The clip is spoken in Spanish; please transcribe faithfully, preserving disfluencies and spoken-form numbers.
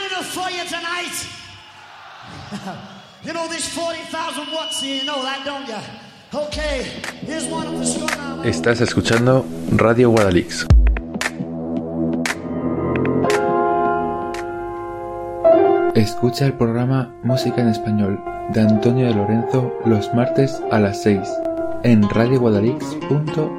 little for you tonight. You know this forty thousand watts, you know that, don't you? Okay, here's one of the strong. Estás escuchando Radio Guadalix. Escucha el programa Música en Español de Antonio de Lorenzo los martes a las seis en radio guadalix punto